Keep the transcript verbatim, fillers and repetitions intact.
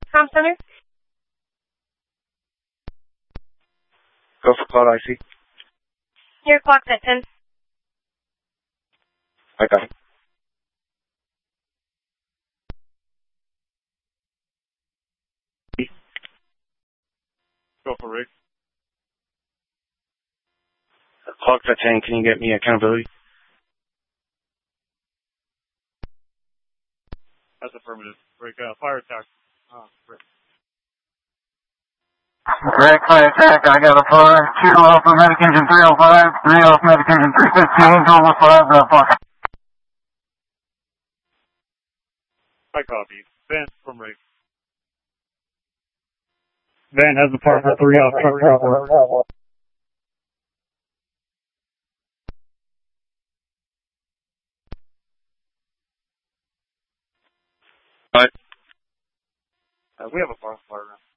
Com Center. Go for Cloud I C. Your clock's at ten. I got it. Go for Rick. Clock's at ten. Can you get me accountability? That's affirmative. Rick, uh, fire attack. Uh, Rick. Rick, fire attack. I got a fire. Two off of medic engine three oh five. Three off medic engine three fifteen. Total five. Uh, fuck. I copy. Van from Rick. Van has the part for three off truck travel. What? Uh, we have a fire fire round.